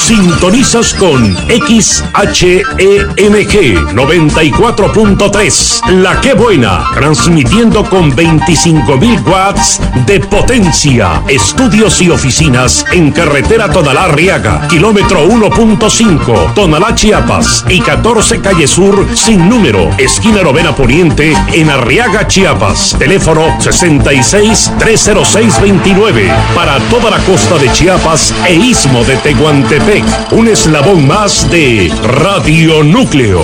Sintonizas con XHEMG 94.3, La Que Buena, transmitiendo con 25.000 watts de potencia. Estudios y oficinas en carretera Tonalá-Arriaga, kilómetro 1.5, Tonalá, Chiapas, y 14 Calle Sur, sin número, esquina Novena Poniente, en Arriaga, Chiapas. Teléfono 66-306-29, para toda la costa de Chiapas e istmo de Tehuantepec. Un eslabón más de Radio Núcleo.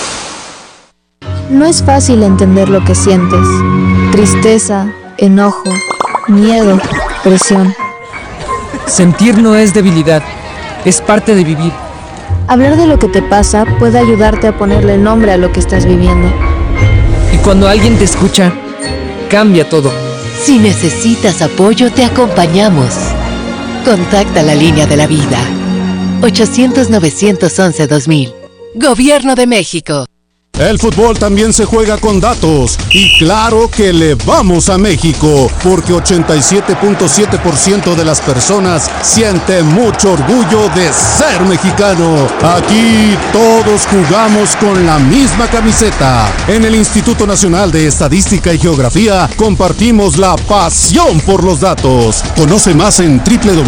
No es fácil entender lo que sientes. Tristeza, enojo, miedo, presión. Sentir no es debilidad, es parte de vivir. Hablar de lo que te pasa puede ayudarte a ponerle nombre a lo que estás viviendo. Y cuando alguien te escucha, cambia todo. Si necesitas apoyo, te acompañamos. Contacta la línea de la vida. 800-911-2000. Gobierno de México. El fútbol también se juega con datos y claro que le vamos a México porque 87.7% de las personas siente mucho orgullo de ser mexicano. Aquí todos jugamos con la misma camiseta. En el Instituto Nacional de Estadística y Geografía compartimos la pasión por los datos. Conoce más en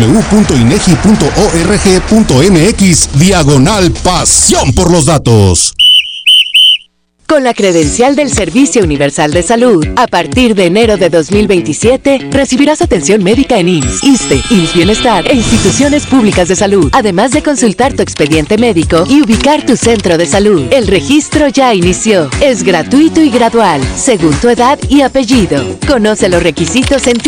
www.inegi.org.mx/pasión por los datos. Con la credencial del Servicio Universal de Salud, a partir de enero de 2027, recibirás atención médica en IMSS, ISSSTE, IMSS Bienestar e instituciones públicas de salud, además de consultar tu expediente médico y ubicar tu centro de salud. El registro ya inició. Es gratuito y gradual, según tu edad y apellido. Conoce los requisitos en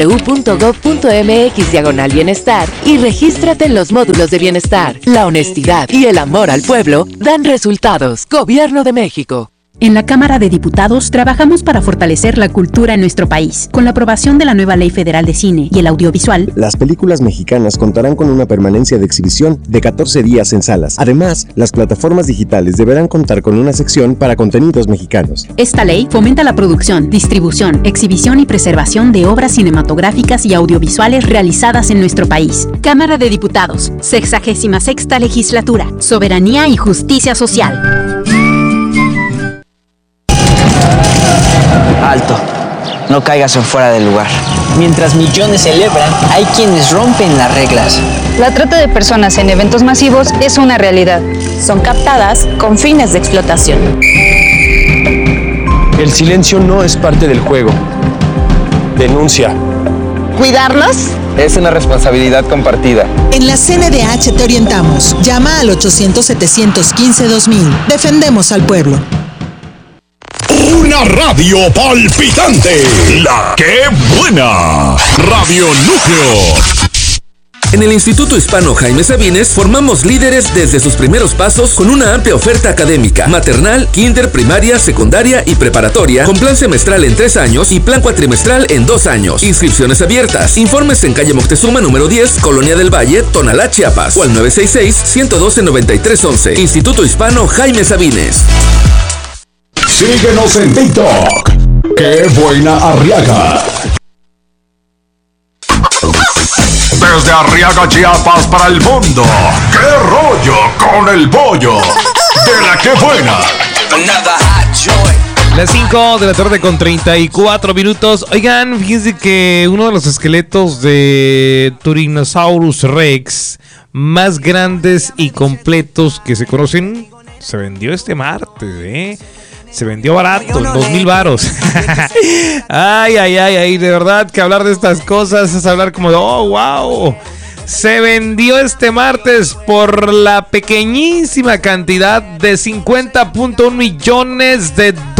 www.gov.mx/bienestar y regístrate en los módulos de bienestar. La honestidad y el amor al pueblo dan resultados. Gobierno de México. En la Cámara de Diputados trabajamos para fortalecer la cultura en nuestro país. Con la aprobación de la nueva Ley Federal de Cine y el Audiovisual, las películas mexicanas contarán con una permanencia de exhibición de 14 días en salas. Además, las plataformas digitales deberán contar con una sección para contenidos mexicanos. Esta ley fomenta la producción, distribución, exhibición y preservación de obras cinematográficas y audiovisuales realizadas en nuestro país. Cámara de Diputados, 66ª Legislatura, Soberanía y Justicia Social. Alto, no caigas en fuera del lugar. Mientras millones celebran, hay quienes rompen las reglas. La trata de personas en eventos masivos es una realidad. Son captadas con fines de explotación. El silencio no es parte del juego. Denuncia. ¿Cuidarnos? Es una responsabilidad compartida. En la CNDH te orientamos. Llama al 800-715-2000. Defendemos al pueblo. Una radio palpitante. La Que Buena. Radio Núcleo. En el Instituto Hispano Jaime Sabines formamos líderes desde sus primeros pasos con una amplia oferta académica, maternal, kinder, primaria, secundaria y preparatoria, con plan semestral en 3 años y plan cuatrimestral en 2 años. Inscripciones abiertas. Informes en calle Moctezuma número 10, Colonia del Valle, Tonalá, Chiapas, o al 966-112-9311. Instituto Hispano Jaime Sabines. Síguenos en TikTok. ¡Qué buena Arriaga! Desde Arriaga, Chiapas, para el mundo. ¡Qué rollo con el bollo! ¡De la Que Buena! Las 5 de la tarde con 34 minutos. Oigan, fíjense que uno de los esqueletos de Tyrannosaurus Rex más grandes y completos que se conocen se vendió este martes, Se vendió barato, en 2,000 varos. Ay, de verdad que hablar de estas cosas es hablar como de, oh, wow. Se vendió este martes por la pequeñísima cantidad de $50.1 millones.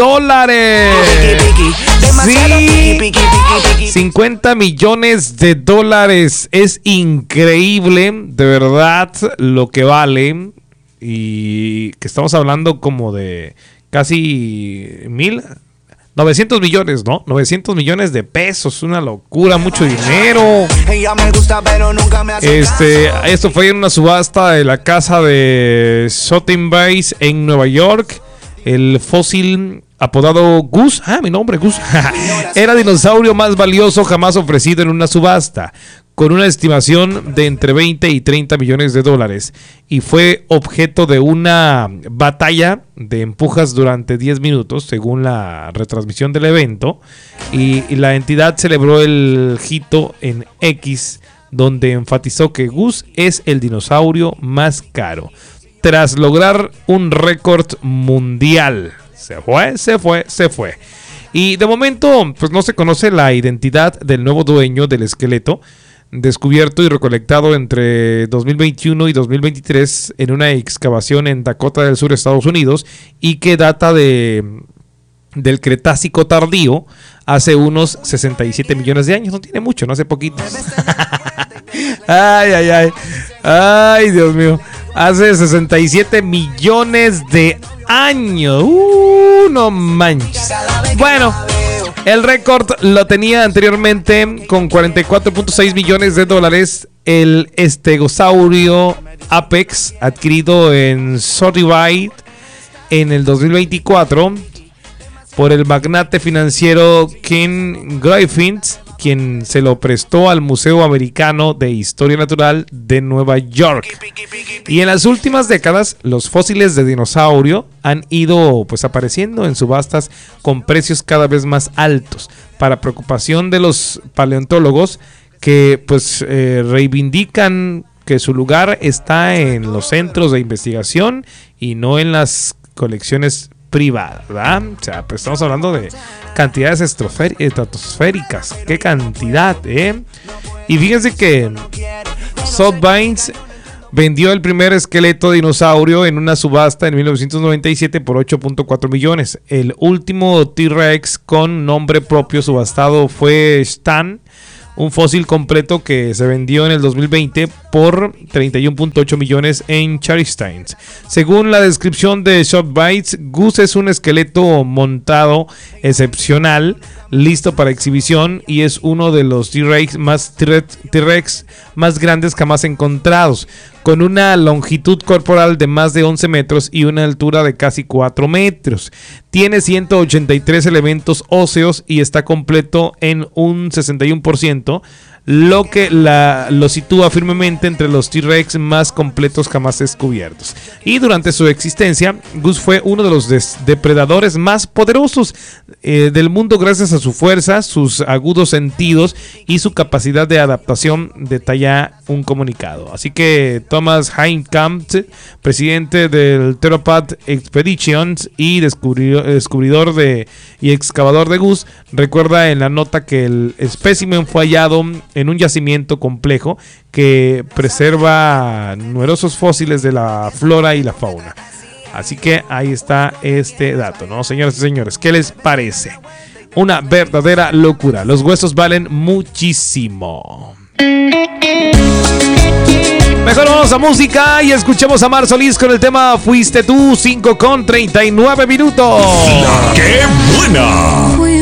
Sí, 50 millones de dólares. Es increíble, de verdad, lo que vale. Y que estamos hablando como de casi 900 millones, ¿no? 900 millones de pesos, una locura, mucho dinero. Esto fue en una subasta de la casa de Sotheby's en Nueva York. El fósil apodado Goose, mi nombre Goose, era el dinosaurio más valioso jamás ofrecido en una subasta. con una estimación de entre 20 y 30 millones de dólares y fue objeto de una batalla de empujas durante 10 minutos, según la retransmisión del evento, y la entidad celebró el hito en X, donde enfatizó que Gus es el dinosaurio más caro, tras lograr un récord mundial. Se fue. Y de momento, pues no se conoce la identidad del nuevo dueño del esqueleto, descubierto y recolectado entre 2021 y 2023 en una excavación en Dakota del Sur, Estados Unidos, y que data del Cretácico tardío, hace unos 67 millones de años. No tiene mucho, no hace poquito. Ay, Dios mío. Hace 67 millones de años. No manches. Bueno, el récord lo tenía anteriormente con 44.6 millones de dólares el estegosaurio Apex, adquirido en Sotheby's en el 2024 por el magnate financiero Ken Griffin, quien se lo prestó al Museo Americano de Historia Natural de Nueva York. Y en las últimas décadas, los fósiles de dinosaurio han ido pues apareciendo en subastas con precios cada vez más altos, para preocupación de los paleontólogos que pues reivindican que su lugar está en los centros de investigación y no en las colecciones privadas, ¿verdad? O sea, pues estamos hablando de cantidades estratosféricas. ¡Qué cantidad, Y fíjense que Sotheby's vendió el primer esqueleto de dinosaurio en una subasta en 1997 por 8.4 millones. El último T-Rex con nombre propio subastado fue Stan, un fósil completo que se vendió en el 2020 por 31.8 millones en Charleston. Según la descripción de Sotheby's, Gus es un esqueleto montado excepcional, listo para exhibición, y es uno de los T-Rex más grandes jamás encontrados, con una longitud corporal de más de 11 metros y una altura de casi 4 metros. Tiene 183 elementos óseos y está completo en un 61%, lo que lo sitúa firmemente entre los T-Rex más completos jamás descubiertos. Y durante su existencia, Gus fue uno de los depredadores más poderosos del mundo gracias a su fuerza, sus agudos sentidos y su capacidad de adaptación, detalla un comunicado. Así que Thomas Heimkamp, presidente del Theropod Expeditions y descubridor y excavador de Gus, recuerda en la nota que el espécimen fue hallado en un yacimiento complejo que preserva numerosos fósiles de la flora y la fauna. Así que ahí está este dato, ¿no, señoras y señores? ¿Qué les parece? Una verdadera locura. Los huesos valen muchísimo. Mejor vamos a música y escuchemos a Mar Solís con el tema Fuiste tú, 5:39 minutos. ¡Qué buena!